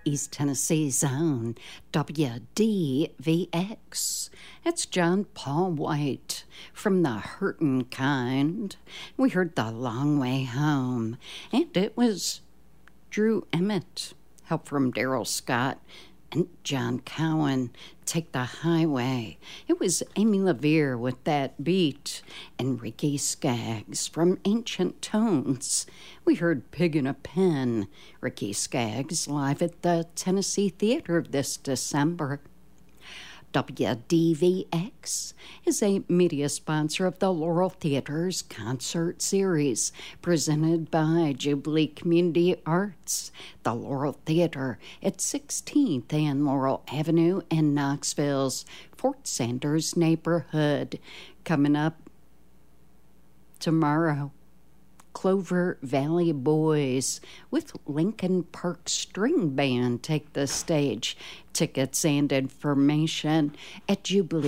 East Tennessee Zone, WDVX. It's John Paul White from the Hurtin' Kind. We heard The Long Way Home, and it was Drew Emmett, help from Daryl Scott, and John Cowan, Take the Highway. It was Amy LaVere with that beat, and Ricky Skaggs from Ancient Tones. We heard Pig in a Pen, Ricky Skaggs live at the Tennessee Theater this December. WDVX is a media sponsor of the Laurel Theater's concert series presented by Jubilee Community Arts. The Laurel Theater at 16th and Laurel Avenue in Knoxville's Fort Sanders neighborhood. Coming up tomorrow, Clover Valley Boys with Lincoln Park String Band take the stage. Tickets and information at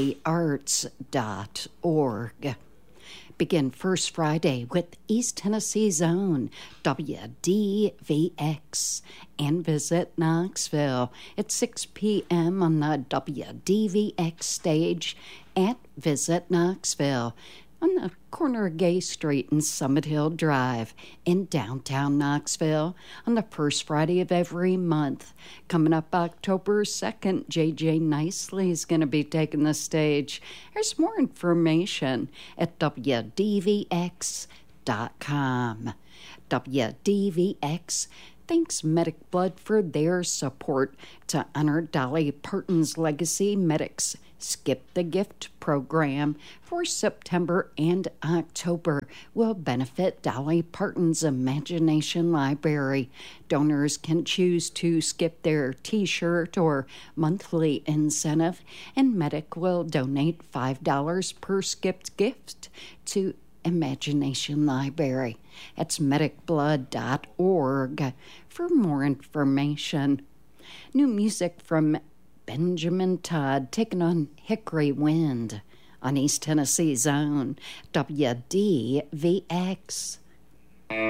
jubileearts.org. Begin first Friday with East Tennessee Zone, WDVX, and visit Knoxville at 6 p.m. on the WDVX stage at Visit Knoxville, on the corner of Gay Street and Summit Hill Drive in downtown Knoxville on the first Friday of every month. Coming up October 2nd, JJ Nicely is going to be taking the stage. There's more information at WDVX.com. WDVX thanks Medic Blood for their support to honor Dolly Parton's legacy. Medics Skip the Gift program for September and October will benefit Dolly Parton's Imagination Library. Donors can choose to skip their T-shirt or monthly incentive, and Medic will donate $5 per skipped gift to Imagination Library. That's medicblood.org for more information. New music from Benjamin Todd taking on Hickory Wind on East Tennessee Zone, WDVX.